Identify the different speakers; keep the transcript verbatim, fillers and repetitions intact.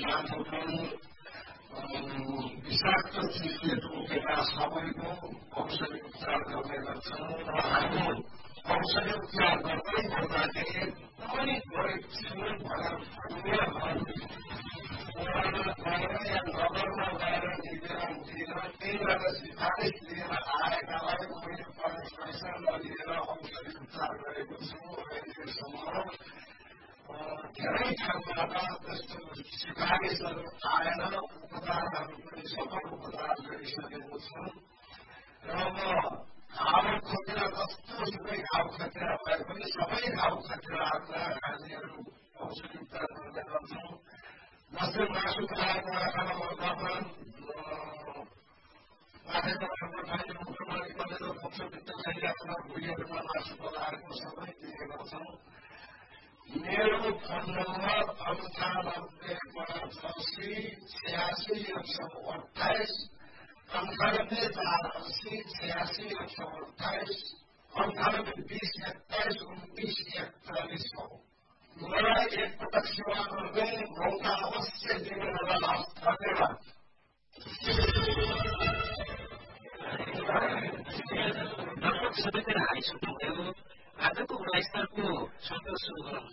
Speaker 1: साथहरू विषाक्त चिजहरू बोकेका सबैको औषधि उपचार गर्ने गर्छौँ र हामी औषधि उपचार गर्दै गर्दाखेरि एकदमै गरिब छौँ भनेर दुनियाँभर गएर या नगरमा गएर निवेदन दिएर त्यहीँबाट सिफारिस लिएर आएकालाई मैले पनि पैसा नलिएर औषधि उपचार गरेको छु अहिलेसम्म धेरै ठाउँबाट त्यस्तो सिफारिसहरू आएन उपचारहरू पनि सफल उपचार गरिसकेको छु र म घाउ खतिरा जस्तोसुकै घाउ खतिरा भए पनि सबै घाउ खतिराहरूलाई हामीहरू औषधि उपचार गर्ने गर्छौँ जस्तै मासु खाएको आँखामा मर्दापन पाठेको पठाइले मुखमाली कलेजो पक्ष भित्र शैल्यात्मक भुइँहरूमा मासु पलाएको सबै दिने गर्छौँ मेरो फोन नम्बर अन्ठानब्बे पचासी छयासी एक सौ अठाइस अन्ठानब्बे चार अस्सी छयासी एक सौ अठाइस अन्ठानब्बे बिस एक्काइस उन्तिस एकचालिस हो मलाई एकपटक सेवा गर्दै मौका अवश्य दिनुहोला धन्यवाद
Speaker 2: लगभग सबैतिर हाइसक्नुभयो आजको गुणस्तरको सत्र सुरु गरौँ